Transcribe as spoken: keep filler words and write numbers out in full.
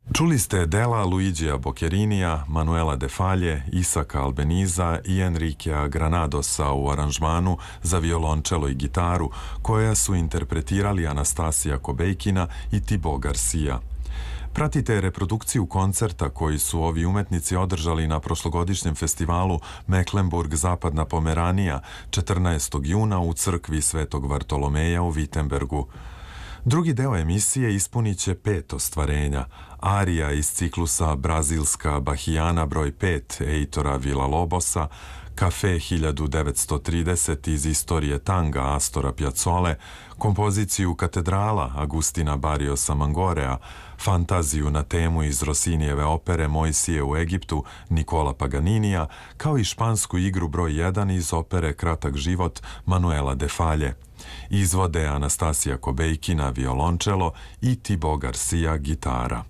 Čuli ste dela Luigija Boccherinija, Manuela de Falla, Isaka Albeniza i Enriquea Granadosa u aranžmanu za violončelo i gitaru, koja su interpretirali Anastasija Kobejkina i Thibaut Garcia. Pratite reprodukciju koncerta koji su ovi umetnici održali na prošlogodišnjem festivalu Mecklenburg Zapadna Pomeranija četrnaestog juna u crkvi Svetog Vartolomeja u Wittenbergu. Drugi deo emisije ispunit će pet ostvarenja, arija iz ciklusa Brazilska Bahijana broj pet Eitora Villa-Lobosa, Kafe hiljadu devetsto trideset iz istorije tanga Astora Piazzole, kompoziciju Katedrala Agustina Barriosa Mangorea, fantaziju na temu iz Rossinijeve opere Mojsije u Egiptu Nikola Paganinija, kao i špansku igru broj jedan iz opere Kratak život Manuela de Falle. Izvode Anastasija Kobejkina violončelo i Thibaut Garcia gitara.